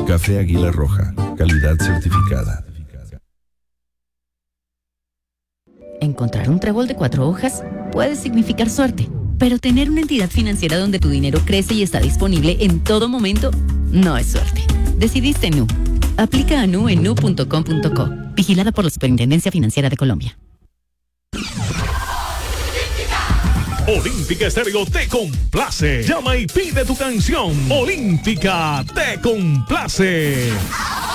Café Águila Roja, calidad certificada. Encontrar un trébol de 4 hojas puede significar suerte, pero tener una entidad financiera donde tu dinero crece y está disponible en todo momento no es suerte. Decidiste Nu. Aplica a Nu en nu.com.co. Vigilada por la Superintendencia Financiera de Colombia. Olímpica Estéreo te complace. Llama y pide tu canción. Olímpica te complace.